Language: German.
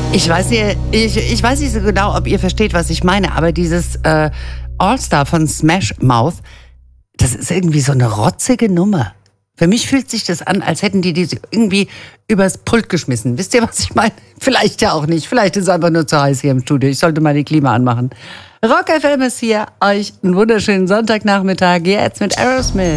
Ich weiß nicht so genau, ob ihr versteht, was ich meine, aber dieses All-Star von Smash Mouth, das ist irgendwie so eine rotzige Nummer. Für mich fühlt sich das an, als hätten die irgendwie übers Pult geschmissen. Wisst ihr, was ich meine? Vielleicht ja auch nicht. Vielleicht ist es einfach nur zu heiß hier im Studio. Ich sollte mal die Klima anmachen. Rock FM ist hier. Euch einen wunderschönen Sonntagnachmittag. Jetzt mit Aerosmith.